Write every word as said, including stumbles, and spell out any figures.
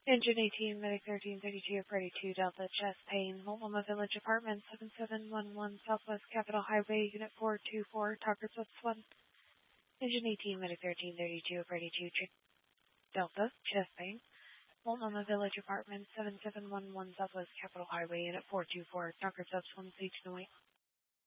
Engine eighteen, Medic thirteen thirty-two, Party two, Delta, Chest Pain, Multnomah Village Apartment, seven seven one one, Southwest Capitol Highway, Unit four two four, Talker Subs one. Engine eighteen, Medic thirteen thirty-two, Party two, Delta, Chest Pain, Multnomah Village Apartment, seven seven one one, Southwest Capitol Highway, Unit four two four, Talker Subs one, Station away.